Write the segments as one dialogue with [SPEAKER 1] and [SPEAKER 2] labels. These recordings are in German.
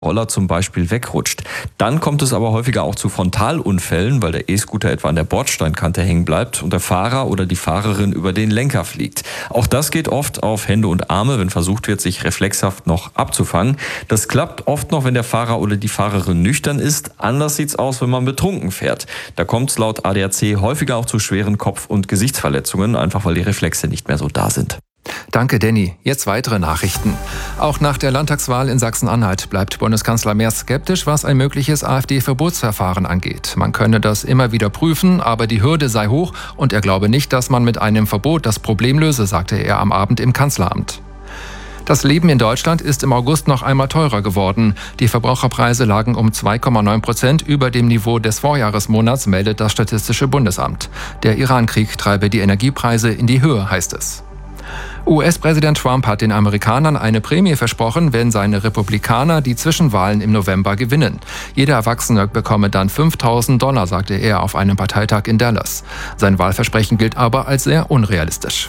[SPEAKER 1] Roller zum Beispiel wegrutscht. Dann kommt es aber häufiger auch zu Frontalunfällen, weil der E-Scooter etwa an der Bordsteinkante hängen bleibt und der Fahrer oder die Fahrerin über den Lenker fliegt. Auch das geht oft auf Hände und Arme, wenn versucht wird, sich reflexhaft noch abzufangen. Das klappt oft noch, wenn der Fahrer oder die Fahrerin nüchtern ist. Anders sieht's aus, wenn man betrunken fährt. Da kommt es laut ADAC häufiger auch zu schweren Kopf- und Gesichtsverletzungen, einfach weil die Reflexe nicht mehr so da sind.
[SPEAKER 2] Danke, Danny. Jetzt weitere Nachrichten. Auch nach der Landtagswahl in Sachsen-Anhalt bleibt Bundeskanzler Merz skeptisch, was ein mögliches AfD-Verbotsverfahren angeht. Man könne das immer wieder prüfen, aber die Hürde sei hoch und er glaube nicht, dass man mit einem Verbot das Problem löse, sagte er am Abend im Kanzleramt. Das Leben in Deutschland ist im August noch einmal teurer geworden. Die Verbraucherpreise lagen um 2,9% über dem Niveau des Vorjahresmonats, meldet das Statistische Bundesamt. Der Iran-Krieg treibe die Energiepreise in die Höhe, heißt es. US-Präsident Trump hat den Amerikanern eine Prämie versprochen, wenn seine Republikaner die Zwischenwahlen im November gewinnen. Jeder Erwachsene bekomme dann $5.000, sagte er auf einem Parteitag in Dallas. Sein Wahlversprechen gilt aber als sehr unrealistisch.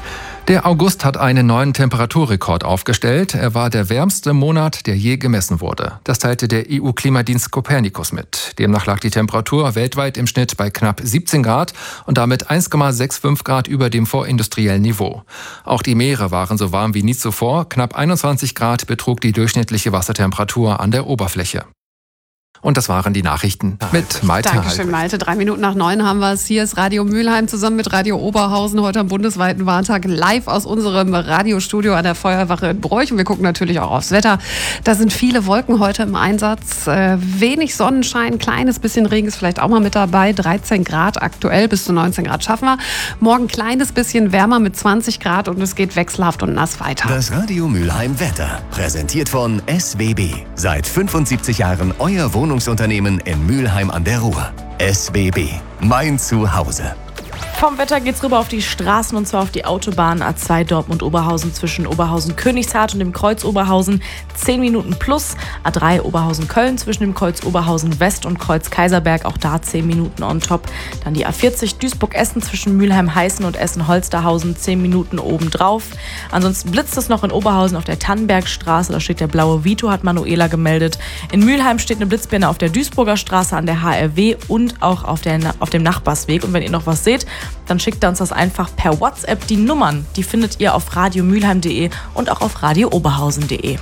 [SPEAKER 2] Der August hat einen neuen Temperaturrekord aufgestellt. Er war der wärmste Monat, der je gemessen wurde. Das teilte der EU-Klimadienst Copernicus mit. Demnach lag die Temperatur weltweit im Schnitt bei knapp 17 Grad und damit 1,65 Grad über dem vorindustriellen Niveau. Auch die Meere waren so warm wie nie zuvor. Knapp 21 Grad betrug die durchschnittliche Wassertemperatur an der Oberfläche. Und das waren die Nachrichten mit Malte.
[SPEAKER 3] Dankeschön, Malte. 8:03 haben wir es. Hier ist Radio Mülheim zusammen mit Radio Oberhausen. Heute am bundesweiten Warntag live aus unserem Radiostudio an der Feuerwache in Broich. Und wir gucken natürlich auch aufs Wetter. Da sind viele Wolken heute im Einsatz. Wenig Sonnenschein, kleines bisschen Regen ist vielleicht auch mal mit dabei. 13 Grad aktuell, bis zu 19 Grad schaffen wir. Morgen kleines bisschen wärmer mit 20 Grad und es geht wechselhaft und nass weiter.
[SPEAKER 4] Das Radio Mülheim Wetter, präsentiert von SWB. Seit 75 Jahren euer Wohnungsunternehmen in Mülheim an der Ruhr. SWB, mein Zuhause.
[SPEAKER 5] Vom Wetter geht's rüber auf die Straßen und zwar auf die Autobahn A2 Dortmund-Oberhausen zwischen Oberhausen-Königshardt und dem Kreuz Oberhausen 10 Minuten plus. A3 Oberhausen-Köln zwischen dem Kreuz Oberhausen-West und Kreuz Kaiserberg, auch da 10 Minuten on top. Dann die A40 Duisburg-Essen zwischen Mülheim-Heißen und Essen-Holsterhausen 10 Minuten obendrauf. Ansonsten blitzt es noch in Oberhausen auf der Tannenbergstraße, da steht der blaue Vito, hat Manuela gemeldet. In Mülheim steht eine Blitzbirne auf der Duisburger Straße an der HRW und auch auf dem Nachbarsweg. Und wenn ihr noch was seht, dann schickt ihr uns das einfach per WhatsApp. Die Nummern, die findet ihr auf radiomülheim.de und auch auf radiooberhausen.de.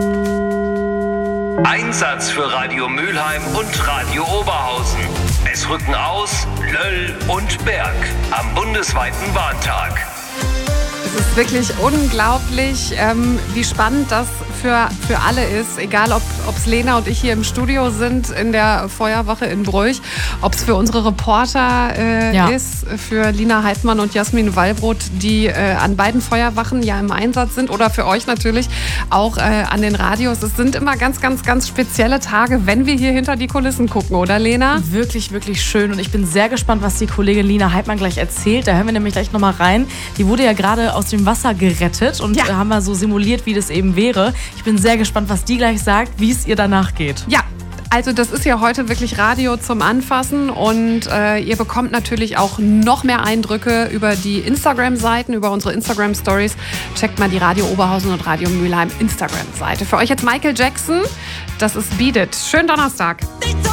[SPEAKER 6] Einsatz für Radio Mülheim und Radio Oberhausen. Es rücken aus Löll und Berg am bundesweiten Warntag.
[SPEAKER 3] Es ist wirklich unglaublich, wie spannend das für alle ist. Egal, ob es Lena und ich hier im Studio sind in der Feuerwache in Broich, ob es für unsere Reporter ist, für Lina Heidmann und Jasmin Wallbrot, die an beiden Feuerwachen ja im Einsatz sind, oder für euch natürlich auch an den Radios. Es sind immer ganz, ganz, ganz spezielle Tage, wenn wir hier hinter die Kulissen gucken, oder Lena?
[SPEAKER 5] Wirklich, wirklich schön und ich bin sehr gespannt, was die Kollegin Lina Heidmann gleich erzählt. Da hören wir nämlich gleich nochmal rein. Die wurde ja gerade aus dem Wasser gerettet und haben wir so simuliert, wie das eben wäre. Ich bin sehr gespannt, was die gleich sagt, wie es ihr danach geht.
[SPEAKER 3] Ja. Also das ist ja heute wirklich Radio zum Anfassen und ihr bekommt natürlich auch noch mehr Eindrücke über die Instagram-Seiten, über unsere Instagram-Stories. Checkt mal die Radio Oberhausen und Radio Mülheim Instagram-Seite. Für euch jetzt Michael Jackson, das ist Beat It. Schönen Donnerstag.